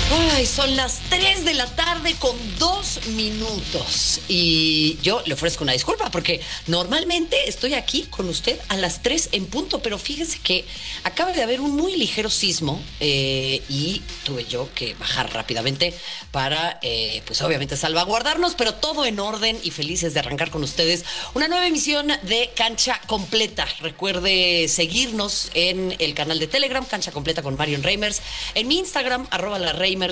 Ay, son las 3 de la tarde con 2 minutos. Y yo le ofrezco una disculpa porque normalmente estoy aquí con usted a las 3 en punto, pero fíjese que acaba de haber un muy ligero sismo y tuve yo que bajar rápidamente para, pues obviamente salvaguardarnos, pero todo en orden y felices de arrancar con ustedes una nueva emisión de Cancha Completa. Recuerde seguirnos en el canal de Telegram, Cancha Completa con Marion Reimers, en mi Instagram, @lareimers,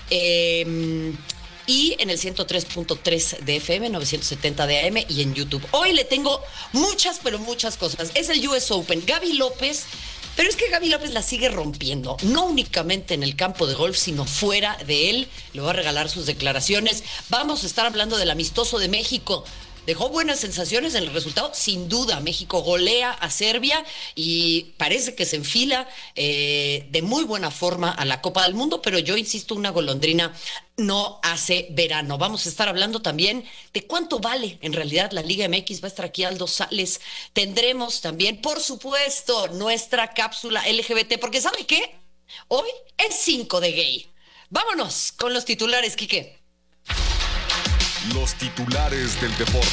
y en el 103.3 de FM, 970 de AM y en YouTube. Hoy le tengo muchas, pero muchas cosas. Es el US Open. Gaby López, pero es que Gaby López la sigue rompiendo, no únicamente en el campo de golf, sino fuera de él. Le voy a regalar sus declaraciones. Vamos a estar hablando del amistoso de México. Dejó buenas sensaciones en el resultado, sin duda. México golea a Serbia y parece que se enfila de muy buena forma a la Copa del Mundo, pero yo insisto, una golondrina no hace verano. Vamos a estar hablando también de cuánto vale en realidad la Liga MX. Va a estar aquí Aldo Sales. Tendremos también, por supuesto, nuestra cápsula LGBT, porque ¿sabe qué? Hoy es 5 de gay. Vámonos con los titulares, Quique. Los titulares del deporte.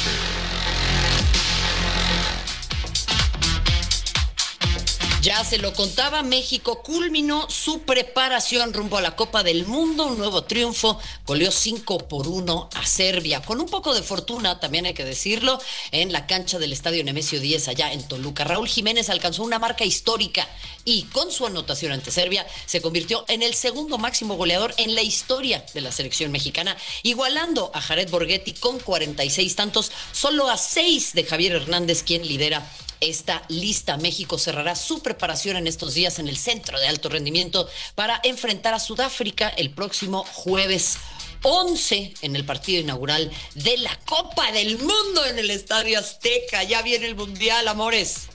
Ya se lo contaba, México culminó su preparación rumbo a la Copa del Mundo, un nuevo triunfo, goleó 5-1 a Serbia, con un poco de fortuna, también hay que decirlo, en la cancha del Estadio Nemesio 10 allá en Toluca. Raúl Jiménez alcanzó una marca histórica y con su anotación ante Serbia se convirtió en el segundo máximo goleador en la historia de la selección mexicana, igualando a Jared Borghetti con 46 tantos, solo a 6 de Javier Hernández, quien lidera esta lista. México cerrará su preparación en estos días en el Centro de Alto Rendimiento para enfrentar a Sudáfrica el próximo jueves 11 en el partido inaugural de la Copa del Mundo en el Estadio Azteca. Ya viene el Mundial, amores.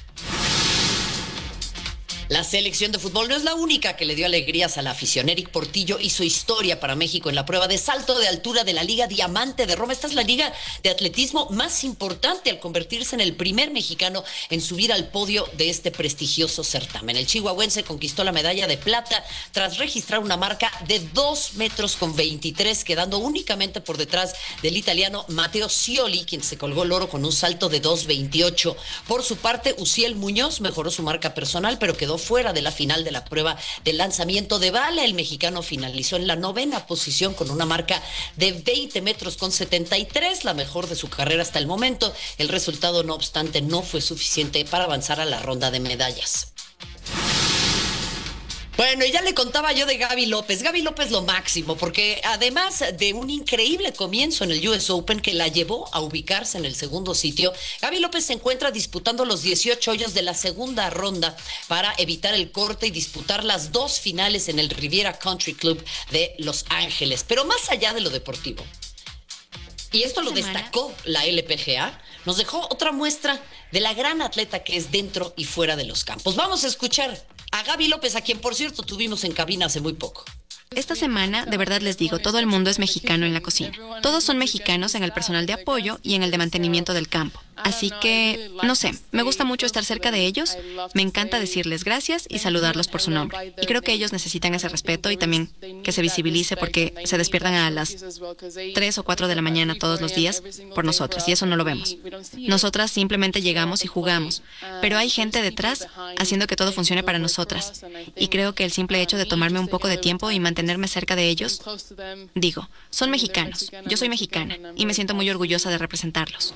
La selección de fútbol no es la única que le dio alegrías a la afición. Eric Portillo hizo historia para México en la prueba de salto de altura de la Liga Diamante de Roma. Esta es la liga de atletismo más importante al convertirse en el primer mexicano en subir al podio de este prestigioso certamen. El chihuahuense conquistó la medalla de plata tras registrar una marca de 2,23 metros, quedando únicamente por detrás del italiano Matteo Scioli, quien se colgó el oro con un salto de 2,28. Por su parte, Uziel Muñoz mejoró su marca personal, pero quedó fuera de la final de la prueba de lanzamiento de bala. El mexicano finalizó en la 9ª posición con una marca de 20,73 metros, la mejor de su carrera hasta el momento. El resultado, no obstante, no fue suficiente para avanzar a la ronda de medallas. Bueno, y ya le contaba yo de Gaby López. Gaby López lo máximo, porque además de un increíble comienzo en el US Open que la llevó a ubicarse en el segundo sitio, Gaby López se encuentra disputando los 18 hoyos de la segunda ronda para evitar el corte y disputar las 2 finales en el Riviera Country Club de Los Ángeles. Pero más allá de lo deportivo, y esto lo destacó la LPGA, nos dejó otra muestra de la gran atleta que es dentro y fuera de los campos. Vamos a escuchar a Gaby López, a quien, por cierto, tuvimos en cabina hace muy poco. Esta semana, de verdad les digo, todo el mundo es mexicano en la cocina. Todos son mexicanos en el personal de apoyo y en el de mantenimiento del campo. Así que, no sé, me gusta mucho estar cerca de ellos, me encanta decirles gracias y saludarlos por su nombre. Y creo que ellos necesitan ese respeto y también que se visibilice porque se despiertan a las 3 o 4 de la mañana todos los días por nosotras y eso no lo vemos. Nosotras simplemente llegamos y jugamos, pero hay gente detrás haciendo que todo funcione para nosotras. Y creo que el simple hecho de tomarme un poco de tiempo y mantenerme cerca de ellos, digo, son mexicanos, yo soy mexicana y me siento muy orgullosa de representarlos.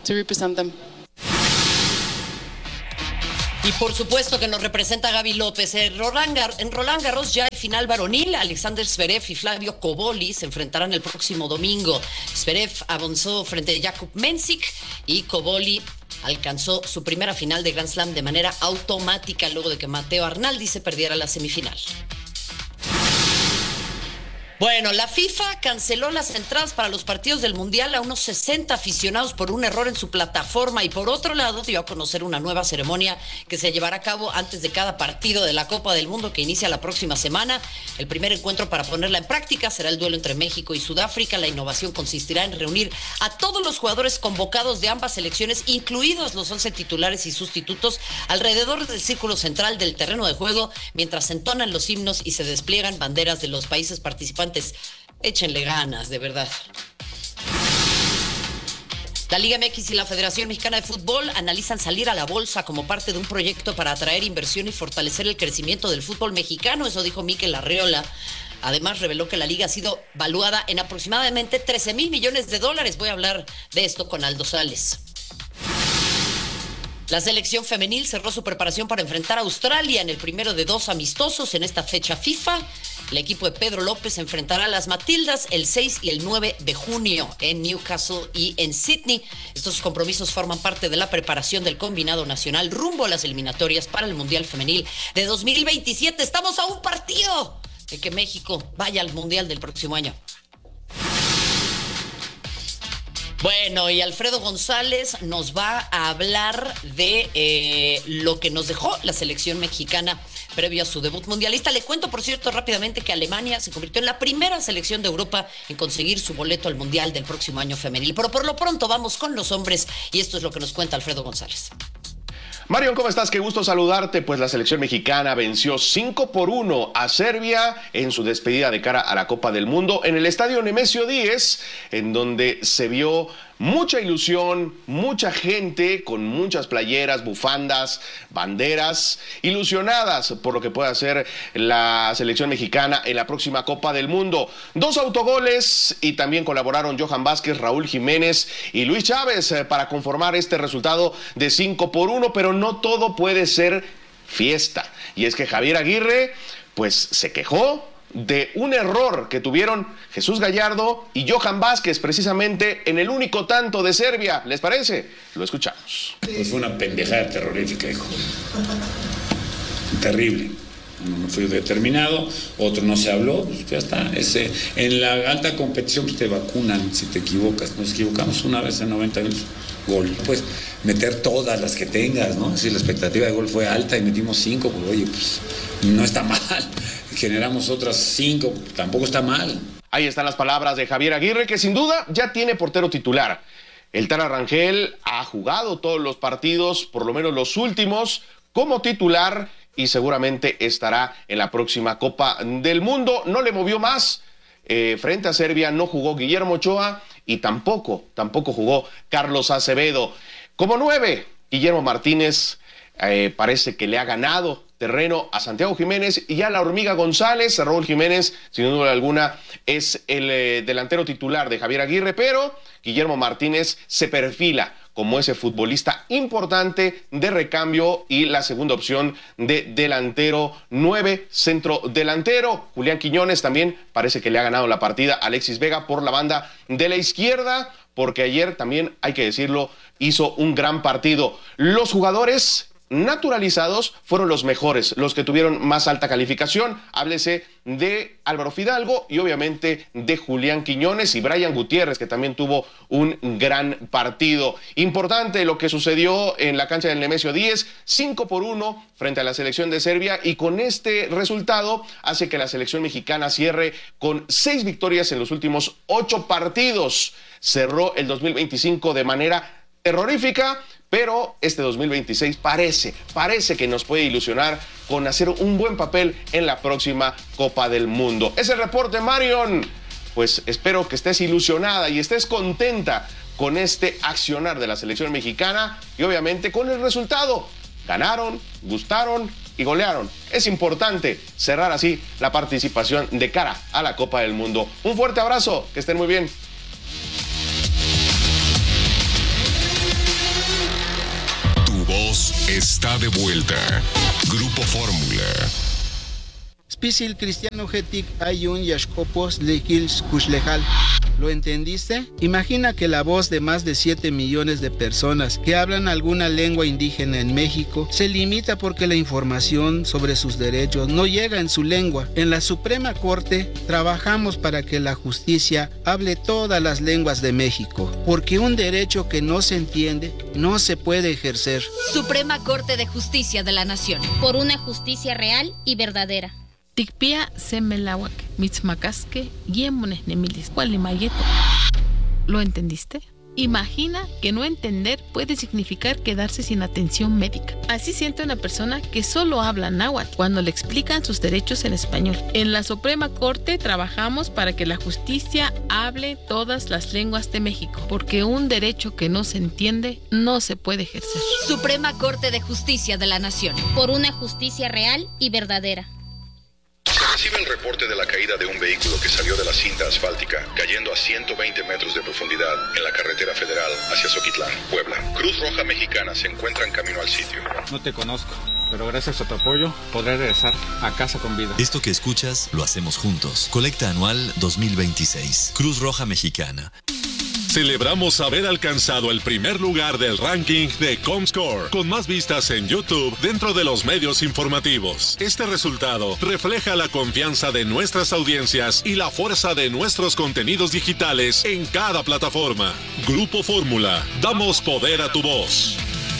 Y por supuesto que nos representa Gaby López. En Roland Garros ya hay final varonil. Alexander Zverev y Flavio Cobolli se enfrentarán el próximo domingo. Zverev avanzó frente a Jakub Mensik y Cobolli alcanzó su primera final de Grand Slam de manera automática luego de que Matteo Arnaldi se perdiera la semifinal. Bueno, la FIFA canceló las entradas para los partidos del Mundial a unos 60 aficionados por un error en su plataforma y por otro lado dio a conocer una nueva ceremonia que se llevará a cabo antes de cada partido de la Copa del Mundo que inicia la próxima semana. El primer encuentro para ponerla en práctica será el duelo entre México y Sudáfrica. La innovación consistirá en reunir a todos los jugadores convocados de ambas selecciones, incluidos los 11 titulares y sustitutos, alrededor del círculo central del terreno de juego, mientras entonan los himnos y se despliegan banderas de los países participantes participantes. Échenle ganas, de verdad. La Liga MX y la Federación Mexicana de Fútbol analizan salir a la bolsa como parte de un proyecto para atraer inversión y fortalecer el crecimiento del fútbol mexicano. Eso dijo Mikel Arreola. Además, reveló que la liga ha sido valuada en aproximadamente 13,000 millones de dólares. Voy a hablar de esto con Aldo Sales. La selección femenil cerró su preparación para enfrentar a Australia en el primero de 2 amistosos en esta fecha FIFA. El equipo de Pedro López enfrentará a las Matildas el 6 y el 9 de junio en Newcastle y en Sydney. Estos compromisos forman parte de la preparación del combinado nacional rumbo a las eliminatorias para el Mundial Femenil de 2027. Estamos a un partido de que México vaya al Mundial del próximo año. Bueno, y Alfredo González nos va a hablar de lo que nos dejó la selección mexicana previo a su debut mundialista. Le cuento, por cierto, rápidamente que Alemania se convirtió en la primera selección de Europa en conseguir su boleto al Mundial del próximo año femenil. Pero por lo pronto vamos con los hombres y esto es lo que nos cuenta Alfredo González. Marion, ¿cómo estás? Qué gusto saludarte. Pues la selección mexicana venció 5-1 a Serbia en su despedida de cara a la Copa del Mundo en el estadio Nemesio 10, en donde se vio mucha ilusión, mucha gente con muchas playeras, bufandas, banderas, ilusionadas por lo que puede hacer la selección mexicana en la próxima Copa del Mundo. 2 autogoles y también colaboraron Johan Vázquez, Raúl Jiménez y Luis Chávez para conformar este resultado de 5-1, pero no todo puede ser fiesta. Y es que Javier Aguirre, pues se quejó de un error que tuvieron Jesús Gallardo y Johan Vázquez precisamente en el único tanto de Serbia. ¿Les parece? Lo escuchamos. Pues fue una pendejada terrorífica, hijo. Terrible. Uno no fue determinado, otro no se habló, pues ya está. En la alta competición pues te vacunan si te equivocas. Nos equivocamos una vez en 90 minutos, gol. Pues meter todas las que tengas, ¿no? Si la expectativa de gol fue alta y metimos 5, pues oye, pues no está mal. Generamos otras 5, tampoco está mal. Ahí están las palabras de Javier Aguirre, que sin duda ya tiene portero titular. El Tana Rangel ha jugado todos los partidos, por lo menos los últimos, como titular y seguramente estará en la próxima Copa del Mundo. No le movió más. Frente a Serbia no jugó Guillermo Ochoa y tampoco jugó Carlos Acevedo. Como 9, Guillermo Martínez parece que le ha ganado terreno a Santiago Jiménez y a la Hormiga González. Raúl Jiménez, sin duda alguna, es el delantero titular de Javier Aguirre, pero Guillermo Martínez se perfila como ese futbolista importante de recambio y la segunda opción de delantero 9, centro delantero. Julián Quiñones también parece que le ha ganado la partida a Alexis Vega por la banda de la izquierda, porque ayer también, hay que decirlo, hizo un gran partido. Los jugadores naturalizados fueron los mejores, los que tuvieron más alta calificación. Háblese de Álvaro Fidalgo y obviamente de Julián Quiñones y Brian Gutiérrez, que también tuvo un gran partido. Importante lo que sucedió en la cancha del Nemesio 10, 5-1 frente a la selección de Serbia, y con este resultado hace que la selección mexicana cierre con 6 victorias en los últimos 8 partidos. Cerró el 2025 de manera terrorífica, pero este 2026 parece que nos puede ilusionar con hacer un buen papel en la próxima Copa del Mundo. Ese reporte, Marion. Pues espero que estés ilusionada y estés contenta con este accionar de la selección mexicana y obviamente con el resultado. Ganaron, gustaron y golearon. Es importante cerrar así la participación de cara a la Copa del Mundo. Un fuerte abrazo, que estén muy bien. Voz está de vuelta. Grupo Fórmula. Spisil Cristiano Getic Ayun Yashkopos Lekils Kushlejal. ¿Lo entendiste? Imagina que la voz de más de 7 millones de personas que hablan alguna lengua indígena en México se limita porque la información sobre sus derechos no llega en su lengua. En la Suprema Corte trabajamos para que la justicia hable todas las lenguas de México, porque un derecho que no se entiende no se puede ejercer. Suprema Corte de Justicia de la Nación. Por una justicia real y verdadera. Tikpia semelawak, mitzmacasque, yemones nemilis, cualimayeto. ¿Lo entendiste? Imagina que no entender puede significar quedarse sin atención médica. Así siente una persona que solo habla náhuatl cuando le explican sus derechos en español. En la Suprema Corte trabajamos para que la justicia hable todas las lenguas de México, porque un derecho que no se entiende no se puede ejercer. Suprema Corte de Justicia de la Nación. Por una justicia real y verdadera. Se recibe el reporte de la caída de un vehículo que salió de la cinta asfáltica, cayendo a 120 metros de profundidad en la carretera federal hacia Zoquitlán, Puebla. Cruz Roja Mexicana se encuentra en camino al sitio. No te conozco, pero gracias a tu apoyo podré regresar a casa con vida. Esto que escuchas lo hacemos juntos. Colecta anual 2026. Cruz Roja Mexicana. Celebramos haber alcanzado el primer lugar del ranking de Comscore, con más vistas en YouTube dentro de los medios informativos. Este resultado refleja la confianza de nuestras audiencias y la fuerza de nuestros contenidos digitales en cada plataforma. Grupo Fórmula, damos poder a tu voz.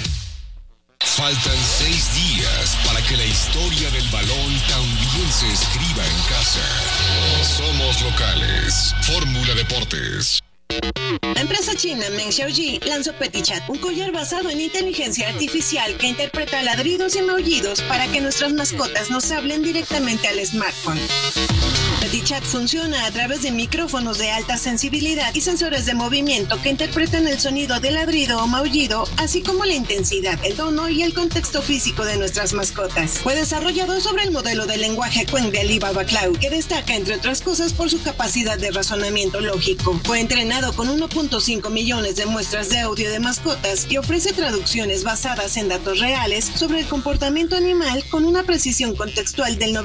Faltan 6 días para que la historia del balón también se escriba en casa. Somos locales. Fórmula Deportes. La empresa china Meng Xiaoji lanzó PetiChat, un collar basado en inteligencia artificial que interpreta ladridos y maullidos para que nuestras mascotas nos hablen directamente al smartphone. PetiChat funciona a través de micrófonos de alta sensibilidad y sensores de movimiento que interpretan el sonido de ladrido o maullido, así como la intensidad, el tono y el contexto físico de nuestras mascotas. Fue desarrollado sobre el modelo de lenguaje Qwen de Alibaba Cloud, que destaca, entre otras cosas, por su capacidad de razonamiento lógico. Fue entrenado con 1.5 millones de muestras de audio de mascotas y ofrece traducciones basadas en datos reales sobre el comportamiento animal con una precisión contextual del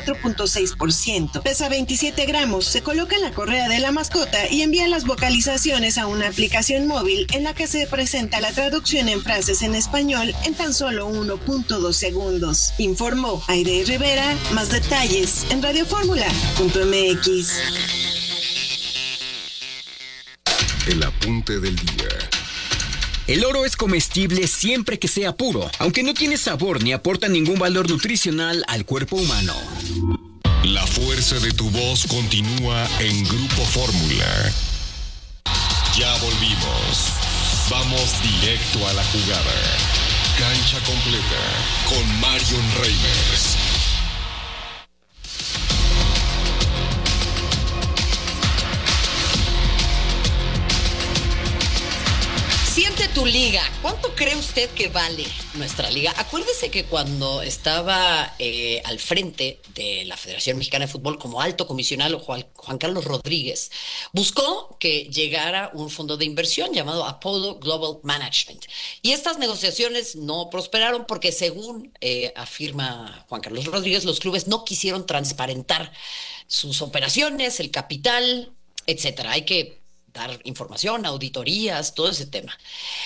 94.6%. Pesa 27 gramos, se coloca en la correa de la mascota y envía las vocalizaciones a una aplicación móvil en la que se presenta la traducción en frases en español en tan solo 1.2 segundos. Informó Aide Rivera. Más detalles en radioformula.mx. El apunte del día. El oro es comestible siempre que sea puro, aunque no tiene sabor ni aporta ningún valor nutricional al cuerpo humano. La fuerza de tu voz continúa en Grupo Fórmula. Ya volvimos. Vamos directo a la jugada. Cancha completa con Marion Reimers. Siente tu liga. ¿Cuánto cree usted que vale nuestra liga? Acuérdese que cuando estaba al frente de la Federación Mexicana de Fútbol como alto comisionado Juan Carlos Rodríguez, buscó que llegara un fondo de inversión llamado Apollo Global Management. Y estas negociaciones no prosperaron porque, según afirma Juan Carlos Rodríguez, los clubes no quisieron transparentar sus operaciones, el capital, etcétera. Hay que dar información, auditorías, todo ese tema.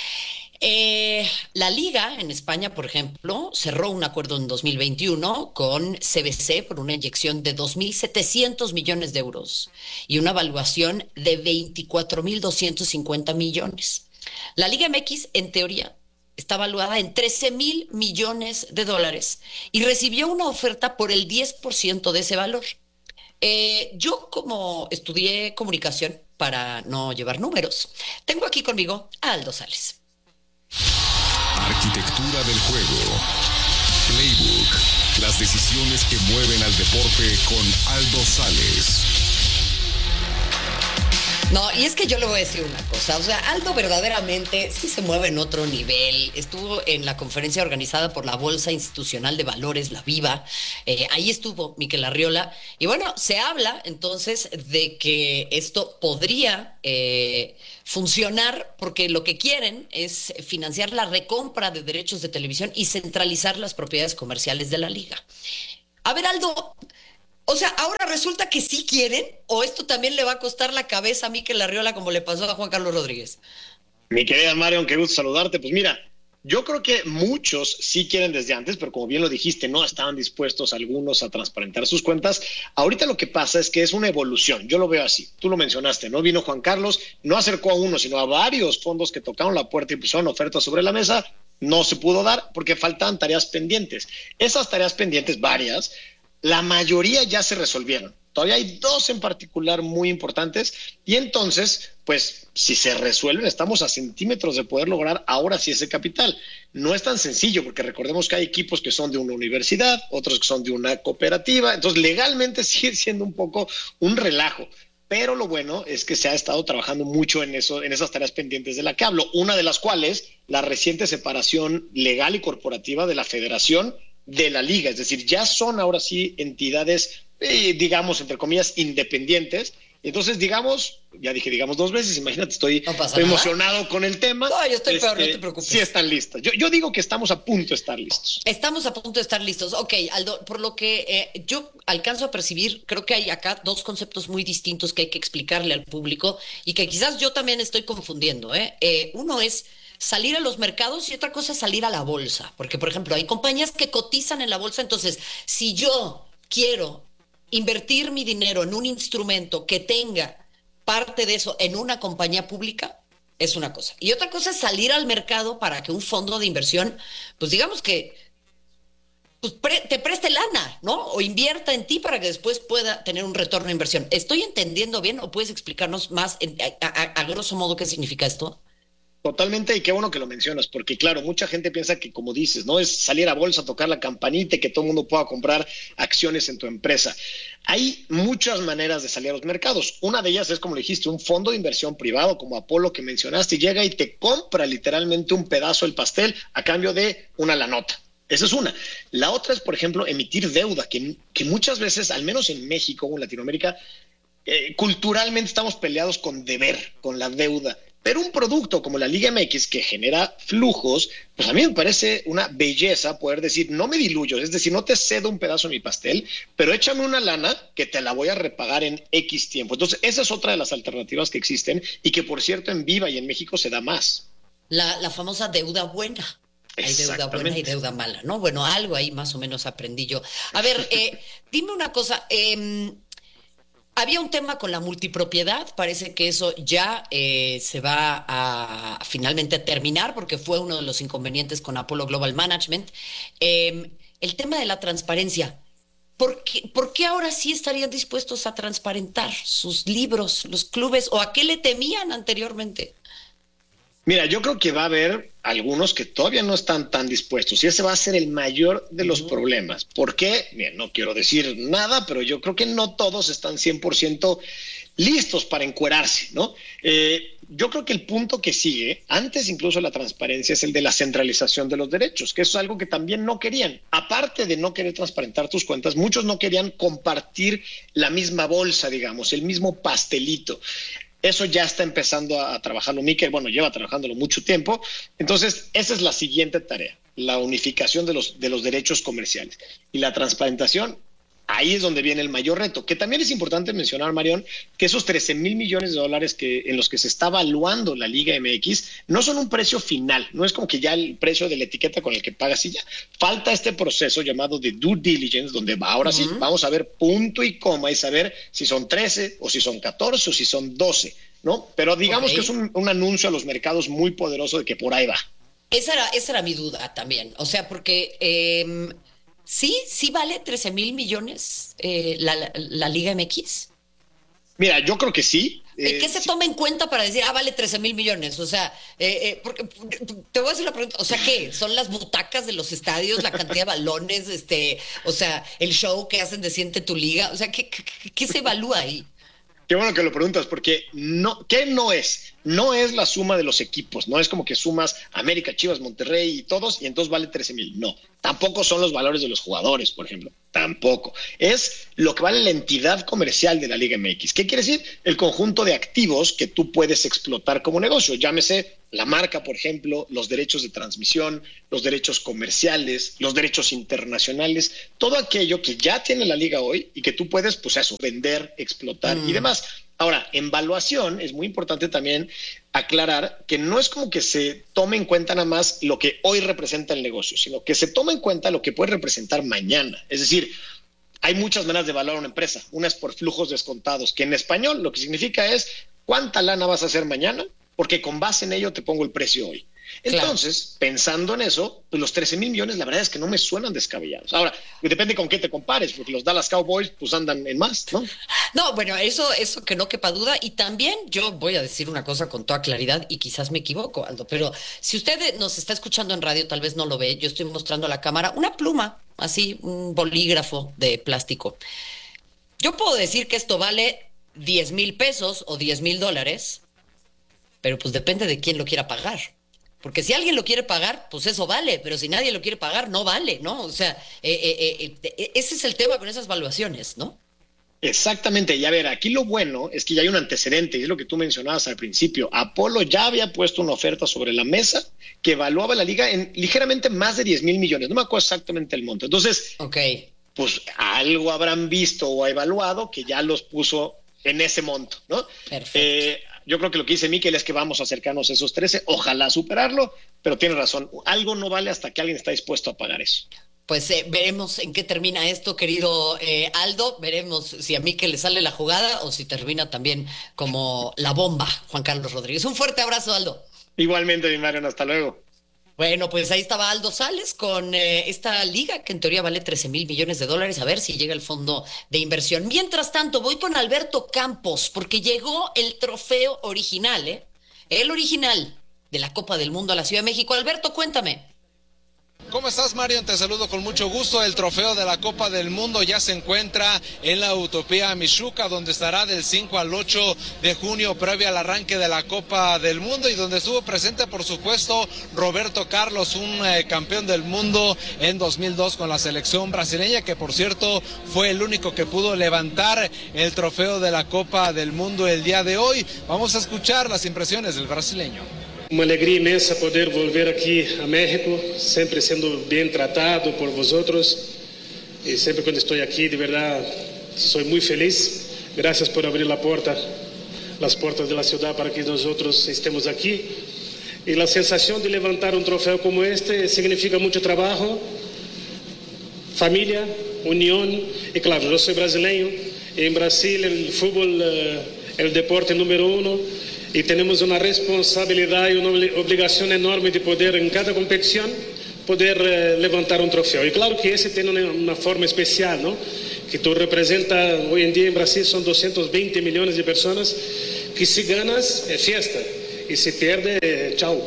La Liga en España, por ejemplo, cerró un acuerdo en 2021 con CVC por una inyección de 2.700 millones de euros y una evaluación de 24.250 millones. La Liga MX, en teoría, está valuada en 13.000 millones de dólares y recibió una oferta por el 10% de ese valor. Yo, como estudié comunicación para no llevar números, tengo aquí conmigo a Aldo Sales. Arquitectura del juego. Playbook. Las decisiones que mueven al deporte con Aldo Sales. No, y es que yo le voy a decir una cosa, o sea, Aldo verdaderamente sí se mueve en otro nivel. Estuvo en la conferencia organizada por la Bolsa Institucional de Valores, la Viva, ahí estuvo Miquel Arriola, y bueno, se habla entonces de que esto podría funcionar porque lo que quieren es financiar la recompra de derechos de televisión y centralizar las propiedades comerciales de la liga. A ver, Aldo, o sea, ¿ahora resulta que sí quieren o esto también le va a costar la cabeza a Miquel Arriola como le pasó a Juan Carlos Rodríguez? Mi querida Marion, qué gusto saludarte. Pues mira, yo creo que muchos sí quieren desde antes, pero como bien lo dijiste, no estaban dispuestos algunos a transparentar sus cuentas. Ahorita lo que pasa es que es una evolución, yo lo veo así. Tú lo mencionaste, ¿no? Vino Juan Carlos, no acercó a uno, sino a varios fondos que tocaron la puerta y pusieron ofertas sobre la mesa. No se pudo dar porque faltaban tareas pendientes. Esas tareas pendientes, varias, la mayoría ya se resolvieron. Todavía hay dos en particular muy importantes y entonces, pues, si se resuelven, estamos a centímetros de poder lograr ahora sí ese capital. No es tan sencillo porque recordemos que hay equipos que son de una universidad, otros que son de una cooperativa, entonces legalmente sigue siendo un poco un relajo. Pero lo bueno es que se ha estado trabajando mucho en eso, en esas tareas pendientes de la que hablo, una de las cuales, la reciente separación legal y corporativa de la federación de la liga, es decir, ya son ahora sí entidades, digamos, entre comillas, independientes. Entonces, digamos, ya dije, digamos 2 veces, imagínate, estoy emocionado con el tema. No, yo estoy peor, no te preocupes. Sí están listas. Yo digo que estamos a punto de estar listos. Estamos a punto de estar listos. Ok, Aldo, por lo que yo alcanzo a percibir, creo que hay acá 2 conceptos muy distintos que hay que explicarle al público y que quizás yo también estoy confundiendo. Uno es salir a los mercados y otra cosa es salir a la bolsa. Porque, por ejemplo, hay compañías que cotizan en la bolsa, entonces, si yo quiero invertir mi dinero en un instrumento que tenga parte de eso en una compañía pública, es una cosa. Y otra cosa es salir al mercado para que un fondo de inversión, pues digamos que pues te preste lana, ¿no? O invierta en ti para que después pueda tener un retorno de inversión. ¿Estoy entendiendo bien o puedes explicarnos más a grosso modo qué significa esto? Totalmente, y qué bueno que lo mencionas, porque claro, mucha gente piensa que, como dices, no es salir a bolsa, tocar la campanita y que todo el mundo pueda comprar acciones en tu empresa. Hay muchas maneras de salir a los mercados. Una de ellas es, como le dijiste, un fondo de inversión privado como Apolo que mencionaste, y llega y te compra literalmente un pedazo del pastel a cambio de una lanota. Esa es una. La otra es, por ejemplo, emitir deuda, que muchas veces, al menos en México o en Latinoamérica, culturalmente estamos peleados con deber, con la deuda. Pero un producto como la Liga MX que genera flujos, pues a mí me parece una belleza poder decir, no me diluyo, es decir, no te cedo un pedazo de mi pastel, pero échame una lana que te la voy a repagar en X tiempo. Entonces, esa es otra de las alternativas que existen y que, por cierto, en Viva y en México se da más. La famosa deuda buena. Hay deuda buena y deuda mala, ¿no? Bueno, algo ahí más o menos aprendí yo. A ver, dime una cosa, había un tema con la multipropiedad, parece que eso ya se va a finalmente terminar porque fue uno de los inconvenientes con Apollo Global Management. El tema de la transparencia, ¿por qué ahora sí estarían dispuestos a transparentar sus libros, los clubes, o a qué le temían anteriormente? Mira, yo creo que va a haber algunos que todavía no están tan dispuestos y ese va a ser el mayor de los problemas. ¿Por qué? Bien, no quiero decir nada, pero yo creo que no todos están 100% listos para encuerarse, ¿no? Yo creo que el punto que sigue, antes incluso de la transparencia, es el de la centralización de los derechos, que eso es algo que también no querían. Aparte de no querer transparentar tus cuentas, muchos no querían compartir la misma bolsa, digamos, el mismo pastelito. Eso ya está empezando a trabajarlo Miquel, bueno, lleva trabajándolo mucho tiempo. Entonces, esa es la siguiente tarea, la unificación de los derechos comerciales. Y la transparentación, ahí es donde viene el mayor reto, que también es importante mencionar, Marión, que esos 13,000 millones de dólares en los que se está evaluando la Liga MX no son un precio final, no es como que ya el precio de la etiqueta con el que pagas y ya. Falta este proceso llamado de due diligence, donde ahora sí vamos a ver punto y coma y saber si son 13 o si son 14 o si son 12, ¿no? Pero digamos que es un anuncio a los mercados muy poderoso de que por ahí va. Esa era mi duda también, o sea, porque ¿sí vale 13,000 millones la Liga MX? Mira, yo creo que sí. ¿Qué se toma en cuenta para decir, vale 13,000 millones? O sea, porque, te voy a hacer la pregunta, o sea, ¿qué? ¿Son las butacas de los estadios, la cantidad de balones, o sea, el show que hacen de Siente tu Liga? O sea, ¿qué se evalúa ahí? Qué bueno que lo preguntas, porque ¿qué no es? No es la suma de los equipos, no es como que sumas América, Chivas, Monterrey y todos y entonces vale 13,000. No, tampoco son los valores de los jugadores, por ejemplo, tampoco. Es lo que vale la entidad comercial de la Liga MX. ¿Qué quiere decir? El conjunto de activos que tú puedes explotar como negocio, llámese la marca, por ejemplo, los derechos de transmisión, los derechos comerciales, los derechos internacionales, todo aquello que ya tiene la liga hoy y que tú puedes, pues eso, vender, explotar y demás. Ahora, en valuación es muy importante también aclarar que no es como que se tome en cuenta nada más lo que hoy representa el negocio, sino que se toma en cuenta lo que puede representar mañana. Es decir, hay muchas maneras de evaluar una empresa. Una es por flujos descontados, que en español lo que significa es cuánta lana vas a hacer mañana, porque con base en ello te pongo el precio hoy. Entonces, pensando en eso, pues los 13,000 millones, la verdad es que no me suenan descabellados. Ahora, depende con qué te compares, porque los Dallas Cowboys pues andan en más, ¿no? No, bueno, eso que no quepa duda. Y también yo voy a decir una cosa con toda claridad y quizás me equivoco, Aldo, pero si usted nos está escuchando en radio, tal vez no lo ve, yo estoy mostrando a la cámara una pluma, así, un bolígrafo de plástico. Yo puedo decir que esto vale 10,000 pesos o 10,000 dólares, pero pues depende de quién lo quiera pagar. Porque si alguien lo quiere pagar, pues eso vale, pero si nadie lo quiere pagar, no vale, ¿no? O sea, ese es el tema con esas valuaciones, ¿no? Exactamente, y a ver, aquí lo bueno es que ya hay un antecedente, y es lo que tú mencionabas al principio. Apolo ya había puesto una oferta sobre la mesa que evaluaba la liga en ligeramente más de 10,000 millones, no me acuerdo exactamente el monto. Entonces, pues algo habrán visto o evaluado que ya los puso en ese monto, ¿no? Perfecto. Yo creo que lo que dice Mikel es que vamos a acercarnos a esos 13, ojalá superarlo, pero tiene razón, algo no vale hasta que alguien está dispuesto a pagar eso. Pues veremos en qué termina esto, querido Aldo, veremos si a Mikel le sale la jugada o si termina también como la bomba, Juan Carlos Rodríguez. Un fuerte abrazo, Aldo. Igualmente, mi Marion, hasta luego. Bueno, pues ahí estaba Aldo Sales con esta liga que en teoría vale 13,000 millones de dólares. A ver si llega el fondo de inversión. Mientras tanto, voy con Alberto Campos porque llegó el trofeo original, el original de la Copa del Mundo a la Ciudad de México. Alberto, cuéntame. ¿Cómo estás, Marion? Te saludo con mucho gusto. El trofeo de la Copa del Mundo ya se encuentra en la Utopía Michuca, donde estará del 5 al 8 de junio, previo al arranque de la Copa del Mundo, y donde estuvo presente, por supuesto, Roberto Carlos, un campeón del mundo en 2002 con la selección brasileña, que por cierto fue el único que pudo levantar el trofeo de la Copa del Mundo el día de hoy. Vamos a escuchar las impresiones del brasileño. Uma alegria imensa poder volver aqui a México, sempre sendo bem tratado por vosotros, e sempre quando estou aqui, de verdade, sou muito feliz. Gracias por abrir a porta, as portas da cidade para que nós outros estemos aqui. E a sensação de levantar um troféu como este significa muito trabalho, família, união, e claro, eu sou brasileiro, e em Brasil o futebol é o deporte número 1. Y tenemos una responsabilidad y una obligación enorme de poder, en cada competición, poder levantar un trofeo. Y claro que ese tiene una forma especial, ¿no? Que tú representas, hoy en día en Brasil son 220 millones de personas, que si ganas es fiesta, y si pierdes, chao.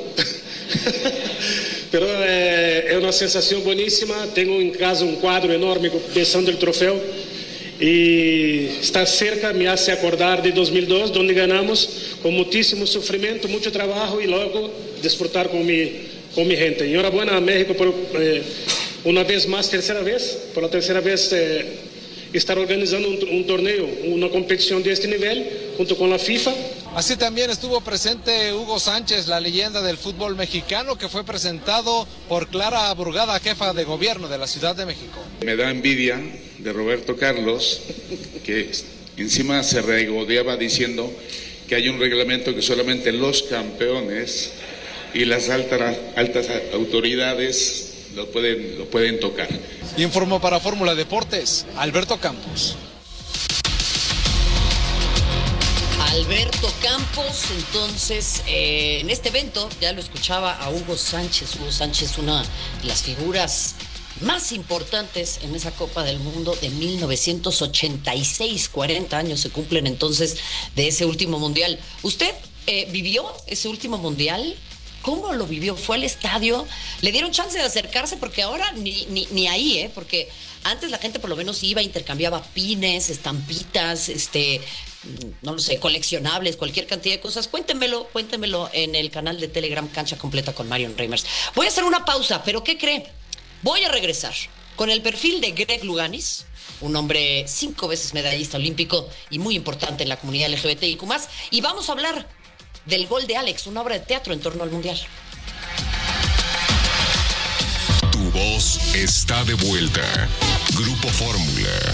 Pero es una sensación buenísima. Tengo en casa un cuadro enorme besando el trofeo. Y estar cerca me hace acordar de 2002, donde ganamos con muchísimo sufrimiento, mucho trabajo y luego disfrutar con mi gente. Y enhorabuena a México por una vez más, por la tercera vez estar organizando un torneo, una competición de este nivel junto con la FIFA. Así también estuvo presente Hugo Sánchez, la leyenda del fútbol mexicano, que fue presentado por Clara Burgada, jefa de gobierno de la Ciudad de México. Me da envidia de Roberto Carlos, que encima se regodeaba diciendo que hay un reglamento que solamente los campeones y las altas autoridades lo pueden tocar. Informó para Fórmula Deportes, Alberto Campos. Alberto Campos, entonces, en este evento, ya lo escuchaba a Hugo Sánchez, una de las figuras más importantes en esa Copa del Mundo de 1986, 40 años se cumplen entonces de ese último mundial. ¿Usted vivió ese último mundial? ¿Cómo lo vivió? ¿Fue al estadio? ¿Le dieron chance de acercarse? Porque ahora ni ahí, porque antes la gente por lo menos iba, intercambiaba pines, estampitas, no lo sé, coleccionables, cualquier cantidad de cosas. Cuéntemelo en el canal de Telegram Cancha Completa con Marion Reimers. Voy a hacer una pausa, pero ¿qué cree? Voy a regresar con el perfil de Greg Louganis, un hombre 5 veces medallista olímpico y muy importante en la comunidad LGBTIQ+, y vamos a hablar del gol de Alex, una obra de teatro en torno al Mundial. Tu voz está de vuelta. Grupo Fórmula.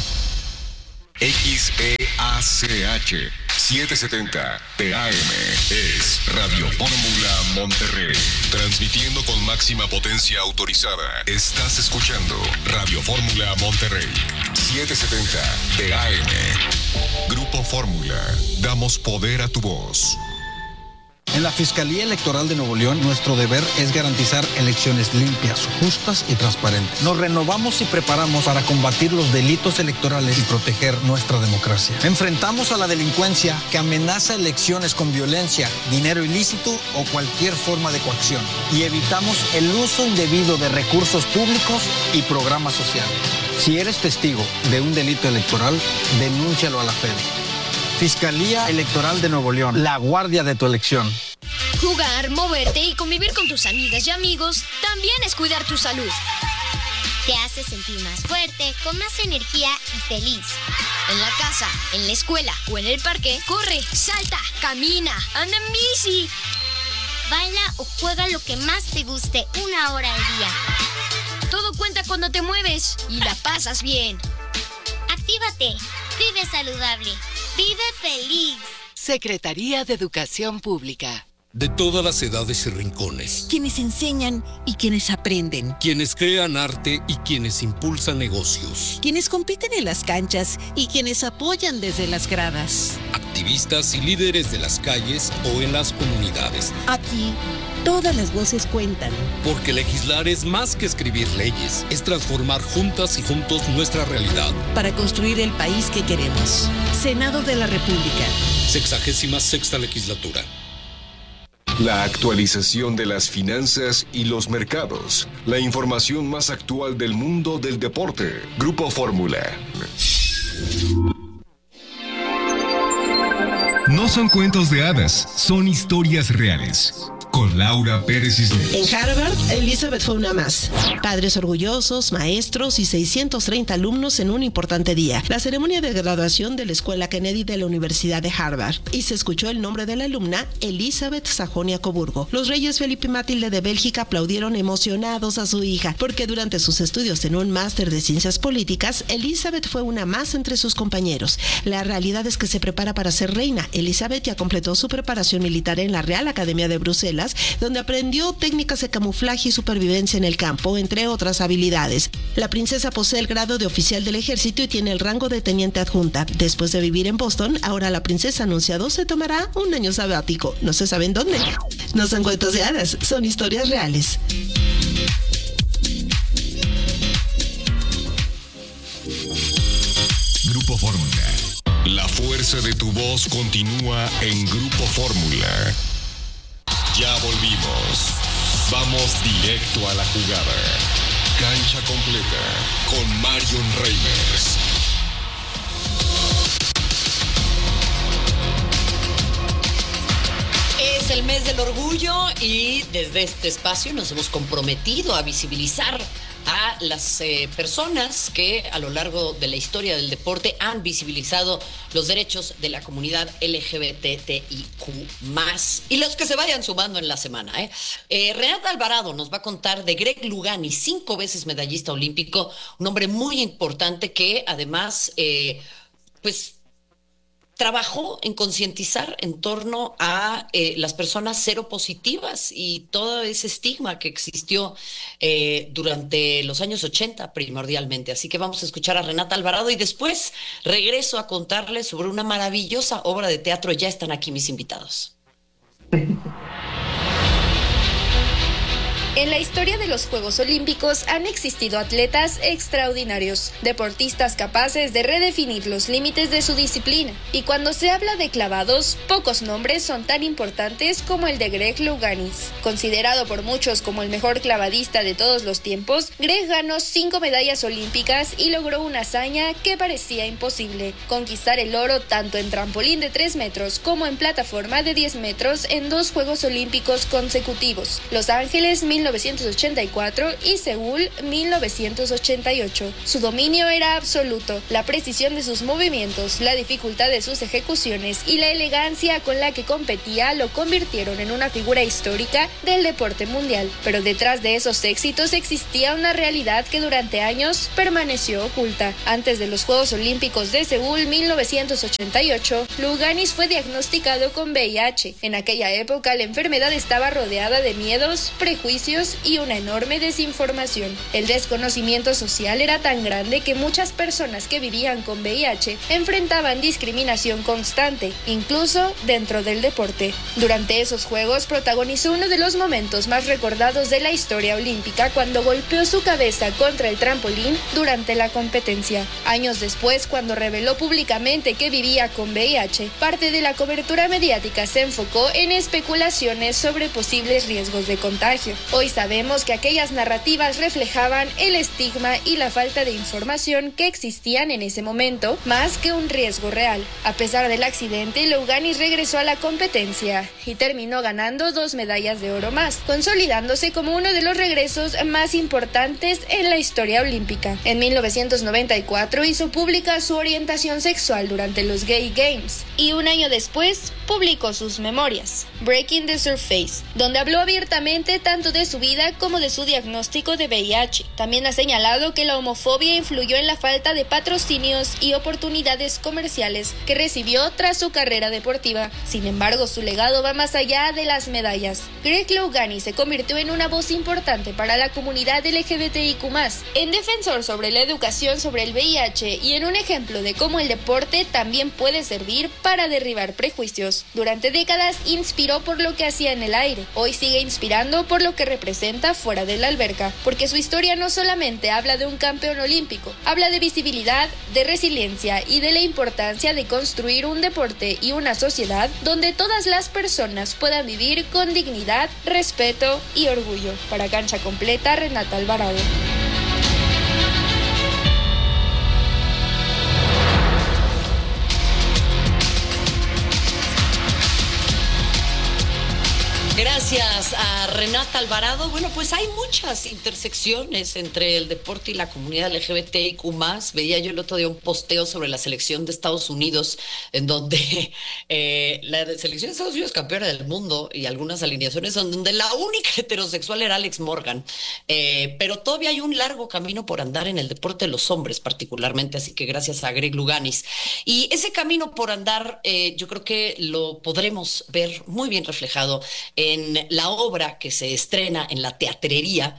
XEACH 770 TAM es Radio Fórmula Monterrey. Transmitiendo con máxima potencia autorizada. Estás escuchando Radio Fórmula Monterrey 770 TAM. Grupo Fórmula. Damos poder a tu voz. En la Fiscalía Electoral de Nuevo León, nuestro deber es garantizar elecciones limpias, justas y transparentes. Nos renovamos y preparamos para combatir los delitos electorales y proteger nuestra democracia. Enfrentamos a la delincuencia que amenaza elecciones con violencia, dinero ilícito o cualquier forma de coacción. Y evitamos el uso indebido de recursos públicos y programas sociales. Si eres testigo de un delito electoral, denúncialo a la FED. Fiscalía Electoral de Nuevo León, la guardia de tu elección. Jugar, moverte y convivir con tus amigas y amigos también es cuidar tu salud. Te hace sentir más fuerte, con más energía y feliz. En la casa, en la escuela o en el parque, corre, salta, camina, anda en bici. Baila o juega lo que más te guste 1 hora al día. Todo cuenta cuando te mueves y la pasas bien. Actívate, vive saludable, vive feliz. Secretaría de Educación Pública. De todas las edades y rincones. Quienes enseñan y quienes aprenden. Quienes crean arte y quienes impulsan negocios. Quienes compiten en las canchas y quienes apoyan desde las gradas. Activistas y líderes de las calles o en las comunidades. Aquí, todas las voces cuentan. Porque legislar es más que escribir leyes, es transformar juntas y juntos nuestra realidad. Para construir el país que queremos. Senado de la República. 66ª legislatura. La actualización de las finanzas y los mercados. La información más actual del mundo del deporte. Grupo Fórmula. No son cuentos de hadas, son historias reales. Con Laura Pérez Cisneros. En Harvard, Elizabeth fue una más. Padres orgullosos, maestros y 630 alumnos en un importante día. La ceremonia de graduación de la Escuela Kennedy de la Universidad de Harvard. Y se escuchó el nombre de la alumna, Elizabeth Sajonia-Coburgo. Los reyes Felipe y Matilde de Bélgica aplaudieron emocionados a su hija, porque durante sus estudios en un máster de ciencias políticas, Elizabeth fue una más entre sus compañeros. La realidad es que se prepara para ser reina. Elizabeth ya completó su preparación militar en la Real Academia de Bruselas, donde aprendió técnicas de camuflaje y supervivencia en el campo, entre otras habilidades. La princesa posee el grado de oficial del ejército y tiene el rango de teniente adjunta. Después de vivir en Boston, ahora la princesa ha anunciado se tomará un año sabático. No se sabe en dónde. No son cuentos de hadas, son historias reales. Grupo Fórmula. La fuerza de tu voz continúa en Grupo Fórmula. Ya volvimos. Vamos directo a la jugada. Cancha completa con Marion Reimers. Es el mes del orgullo y desde este espacio nos hemos comprometido a visibilizar a las personas que a lo largo de la historia del deporte han visibilizado los derechos de la comunidad LGBTIQ+, y los que se vayan sumando en la semana. Renata Alvarado nos va a contar de Greg Lugani, 5 veces medallista olímpico, un hombre muy importante que además, trabajó en concientizar en torno a las personas seropositivas y todo ese estigma que existió durante los años 80 primordialmente. Así que vamos a escuchar a Renata Alvarado y después regreso a contarles sobre una maravillosa obra de teatro. Ya están aquí mis invitados. En la historia de los Juegos Olímpicos han existido atletas extraordinarios, deportistas capaces de redefinir los límites de su disciplina. Y cuando se habla de clavados, pocos nombres son tan importantes como el de Greg Louganis. Considerado por muchos como el mejor clavadista de todos los tiempos, Greg ganó 5 medallas olímpicas y logró una hazaña que parecía imposible: conquistar el oro tanto en trampolín de 3 metros como en plataforma de 10 metros en 2 Juegos Olímpicos consecutivos: Los Ángeles 1984 y Seúl 1988. Su dominio era absoluto. La precisión de sus movimientos, la dificultad de sus ejecuciones y la elegancia con la que competía lo convirtieron en una figura histórica del deporte mundial. Pero detrás de esos éxitos existía una realidad que durante años permaneció oculta. Antes de los Juegos Olímpicos de Seúl 1988, Louganis fue diagnosticado con VIH. En aquella época la enfermedad estaba rodeada de miedos, prejuicios prejuicios y una enorme desinformación. El desconocimiento social era tan grande que muchas personas que vivían con VIH enfrentaban discriminación constante, incluso dentro del deporte. Durante esos Juegos protagonizó uno de los momentos más recordados de la historia olímpica cuando golpeó su cabeza contra el trampolín durante la competencia. Años después, cuando reveló públicamente que vivía con VIH, parte de la cobertura mediática se enfocó en especulaciones sobre posibles riesgos de contagio. Hoy sabemos que aquellas narrativas reflejaban el estigma y la falta de información que existían en ese momento, más que un riesgo real. A pesar del accidente, Louganis regresó a la competencia y terminó ganando 2 medallas de oro más, consolidándose como uno de los regresos más importantes en la historia olímpica. En 1994 hizo pública su orientación sexual durante los Gay Games y un año después publicó sus memorias, Breaking the Surface, donde habló abiertamente tanto de su vida como de su diagnóstico de VIH. También ha señalado que la homofobia influyó en la falta de patrocinios y oportunidades comerciales que recibió tras su carrera deportiva. Sin embargo, su legado va más allá de las medallas. Greg Louganis se convirtió en una voz importante para la comunidad LGBTIQ+, en defensor sobre la educación sobre el VIH y en un ejemplo de cómo el deporte también puede servir para derribar prejuicios. Durante décadas inspiró por lo que hacía en el aire. Hoy sigue inspirando por lo que representa fuera de la alberca, porque su historia no solamente habla de un campeón olímpico, habla de visibilidad, de resiliencia y de la importancia de construir un deporte y una sociedad donde todas las personas puedan vivir con dignidad, respeto y orgullo. Para Cancha Completa, Renata Alvarado. Gracias a Renata Alvarado. Bueno, pues hay muchas intersecciones entre el deporte y la comunidad LGBTIQ+. Veía yo el otro día un posteo sobre la selección de Estados Unidos, en donde la selección de Estados Unidos campeona del mundo y algunas alineaciones donde la única heterosexual era Alex Morgan. Pero todavía hay un largo camino por andar en el deporte de los hombres particularmente, así que gracias a Greg Louganis. Y ese camino por andar yo creo que lo podremos ver muy bien reflejado en la obra que se estrena en la teatrería,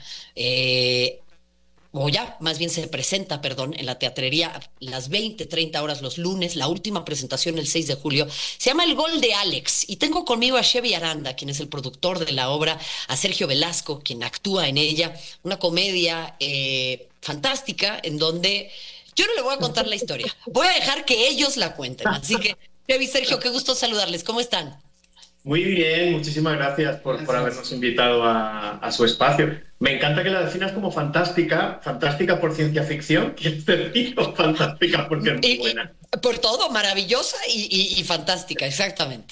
más bien se presenta, en la teatrería las 20:30 horas los lunes, la última presentación el 6 de julio, se llama El Gol de Alex, y tengo conmigo a Chevy Aranda, quien es el productor de la obra, a Sergio Velasco, quien actúa en ella, una comedia fantástica, en donde yo no le voy a contar la historia, voy a dejar que ellos la cuenten, así que Chevy, Sergio, qué gusto saludarles, ¿cómo están? Muy bien, muchísimas gracias por habernos invitado a su espacio. Me encanta que la definas como fantástica por ciencia ficción, ¿quieres decir? O fantástica porque es muy buena. Por todo, maravillosa y fantástica, exactamente.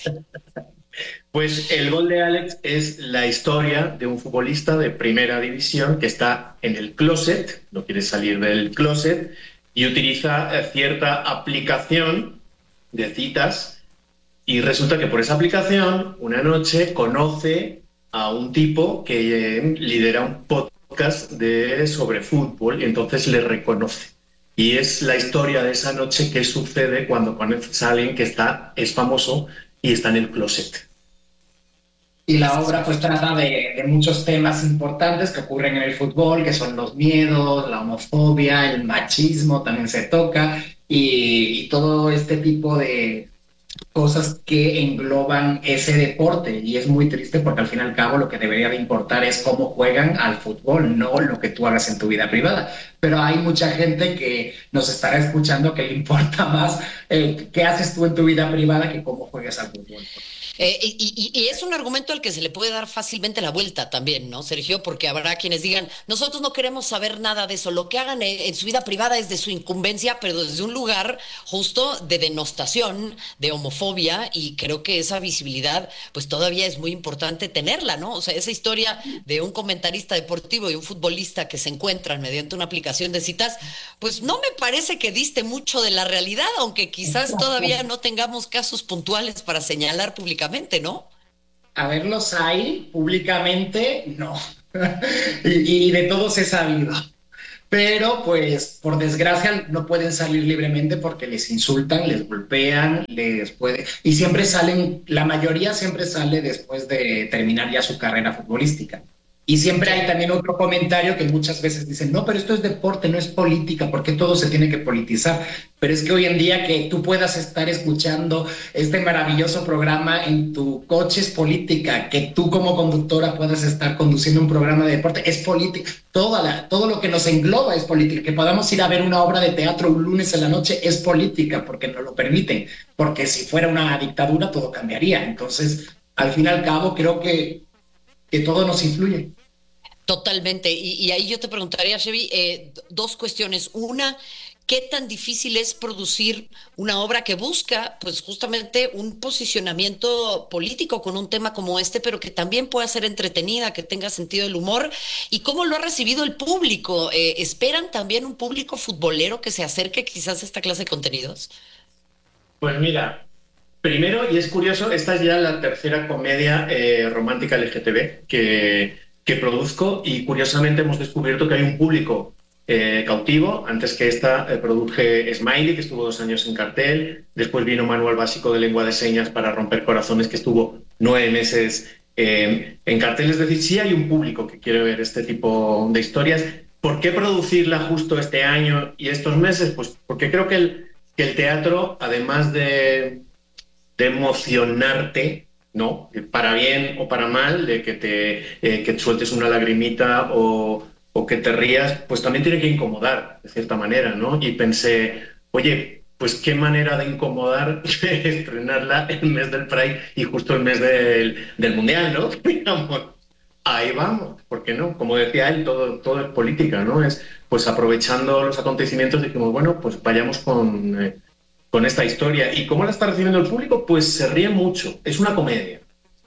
Pues El Gol de Alex es la historia de un futbolista de primera división que está en el closet, no quiere salir del closet, y utiliza cierta aplicación de citas. Y resulta que por esa aplicación, una noche, conoce a un tipo que lidera un podcast sobre fútbol y entonces le reconoce. Y es la historia de esa noche que sucede cuando conoces a alguien que es famoso y está en el closet. Y la obra pues trata de muchos temas importantes que ocurren en el fútbol, que son los miedos, la homofobia, el machismo también se toca y todo este tipo de cosas que engloban ese deporte, y es muy triste porque al fin y al cabo lo que debería de importar es cómo juegan al fútbol, no lo que tú hagas en tu vida privada. Pero hay mucha gente que nos estará escuchando que le importa más qué haces tú en tu vida privada que cómo juegas al fútbol. Y es un argumento al que se le puede dar fácilmente la vuelta también, ¿no, Sergio? Porque habrá quienes digan, nosotros no queremos saber nada de eso, lo que hagan en su vida privada es de su incumbencia, pero desde un lugar justo de denostación, de homofobia, y creo que esa visibilidad pues todavía es muy importante tenerla, ¿no? O sea, esa historia de un comentarista deportivo y un futbolista que se encuentran mediante una aplicación de citas, pues no me parece que diste mucho de la realidad, aunque quizás todavía no tengamos casos puntuales para señalar públicamente, ¿no? A ver, los hay, públicamente no. y de todos he sabido. Pero, pues, por desgracia, no pueden salir libremente porque les insultan, les golpean, y siempre salen, la mayoría siempre sale después de terminar ya su carrera futbolística. Y siempre hay también otro comentario que muchas veces dicen, no, pero esto es deporte, no es política, ¿por qué todo se tiene que politizar? Pero es que hoy en día que tú puedas estar escuchando este maravilloso programa en tu coche es política, que tú como conductora puedas estar conduciendo un programa de deporte es política, todo lo que nos engloba es política, que podamos ir a ver una obra de teatro un lunes en la noche es política, porque nos lo permiten, porque si fuera una dictadura todo cambiaría. Entonces, al fin y al cabo, creo que todo nos influye. Totalmente. Y ahí yo te preguntaría, Chevy, dos cuestiones. Una, ¿qué tan difícil es producir una obra que busca, pues justamente un posicionamiento político con un tema como este, pero que también pueda ser entretenida, que tenga sentido del humor? ¿Y cómo lo ha recibido el público? ¿Esperan también un público futbolero que se acerque quizás a esta clase de contenidos? Pues mira, primero, y es curioso, esta es ya la tercera comedia romántica LGTB que produzco, y curiosamente hemos descubierto que hay un público cautivo. Antes que esta produje Smiley, que estuvo 2 años en cartel. Después vino Manual Básico de Lengua de Señas para Romper Corazones, que estuvo 9 meses en cartel. Es decir, sí hay un público que quiere ver este tipo de historias. ¿Por qué producirla justo este año y estos meses? Pues porque creo que el teatro, además de emocionarte, ¿no? Para bien o para mal, de que te sueltes una lagrimita o que te rías, pues también tiene que incomodar, de cierta manera, ¿no? Y pensé, oye, pues qué manera de incomodar estrenarla el mes del Pride y justo el mes del Mundial, ¿no? Digamos, ahí vamos, ¿por qué no? Como decía él, todo es política, ¿no? Es, pues aprovechando los acontecimientos, dijimos, bueno, pues vayamos con esta historia. ¿Y cómo la está recibiendo el público? Pues se ríe mucho. Es una comedia.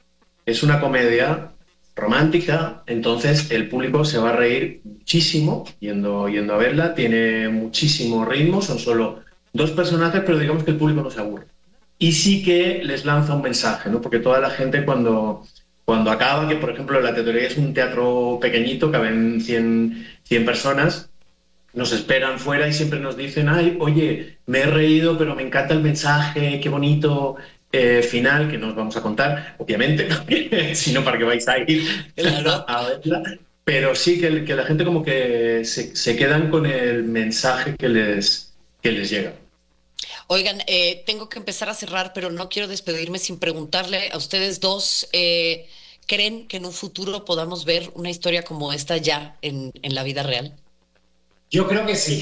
Es una comedia romántica, entonces el público se va a reír muchísimo yendo a verla. Tiene muchísimo ritmo, son solo 2 personajes, pero digamos que el público no se aburre. Y sí que les lanza un mensaje, ¿no? Porque toda la gente cuando acaba, que por ejemplo la teoría es un teatro pequeñito, caben 100 personas, nos esperan fuera y siempre nos dicen, ay, oye, me he reído, pero me encanta el mensaje, qué bonito final, que no os vamos a contar, obviamente, sino para que vais a ir a verla. Pero sí que la gente como que se quedan con el mensaje que les llega. Oigan, tengo que empezar a cerrar, pero no quiero despedirme sin preguntarle a ustedes dos, ¿creen que en un futuro podamos ver una historia como esta ya en la vida real? Yo creo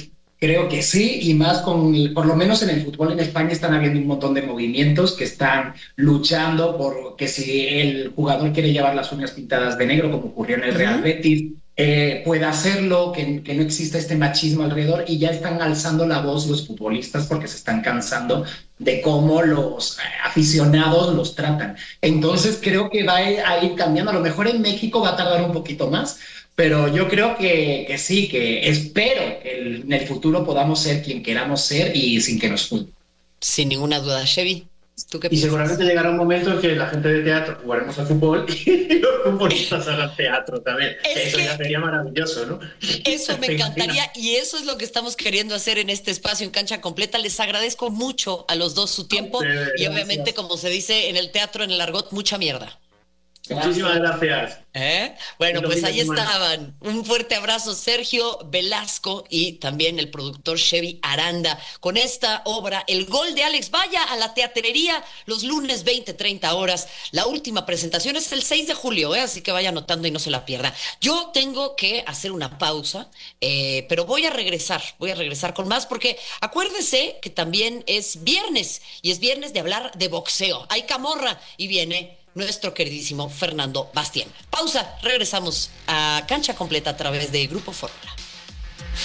que sí, y más por lo menos en el fútbol en España están habiendo un montón de movimientos que están luchando por que si el jugador quiere llevar las uñas pintadas de negro, como ocurrió en el Real Betis, pueda hacerlo, que no exista este machismo alrededor, y ya están alzando la voz los futbolistas porque se están cansando de cómo los aficionados los tratan. Entonces creo que va a ir cambiando. A lo mejor en México va a tardar un poquito más, pero yo creo que sí, que espero que en el futuro podamos ser quien queramos ser y sin que nos juzguen. Sin ninguna duda. Chevy, ¿tú qué Y piensas? seguramente llegará un momento en que la gente de teatro jugaremos al fútbol y los futbolistas hagan teatro también. Eso ya sería maravilloso, ¿no? Eso me encantaría, y eso es lo que estamos queriendo hacer en este espacio en Cancha Completa. Les agradezco mucho a los dos su tiempo y obviamente, como se dice en el teatro, en el argot, mucha mierda. Muchísimas gracias. Bueno, pues ahí estaban. Un fuerte abrazo, Sergio Velasco, y también el productor Chevy Aranda, con esta obra, El Gol de Alex. Vaya a la teatrería los lunes 20-30 horas. La última presentación es el 6 de julio, así que vaya anotando y no se la pierda. Yo tengo que hacer una pausa, pero voy a regresar con más, porque acuérdese que también es viernes, y es viernes de hablar de boxeo. Hay camorra y viene nuestro queridísimo Fernando Bastien. Pausa, regresamos a Cancha Completa a través de Grupo Fórmula.